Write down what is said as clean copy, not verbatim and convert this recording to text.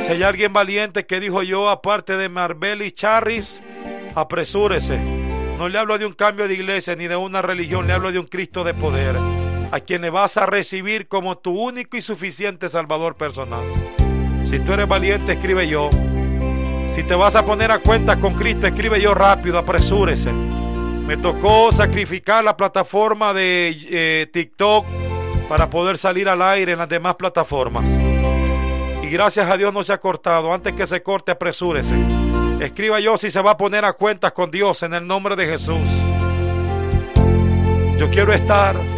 Si hay alguien valiente que dijo yo, aparte de Marvel y Charris, apresúrese. No le hablo de un cambio de iglesia ni de una religión, le hablo de un Cristo de poder, a quien le vas a recibir como tu único y suficiente Salvador personal. Si tú eres valiente, escribe yo. Si te vas a poner a cuentas con Cristo, escribe yo rápido, apresúrese. Me tocó sacrificar la plataforma de TikTok para poder salir al aire en las demás plataformas. Y gracias a Dios no se ha cortado. Antes que se corte, apresúrese. Escriba yo si se va a poner a cuentas con Dios en el nombre de Jesús. Yo quiero estar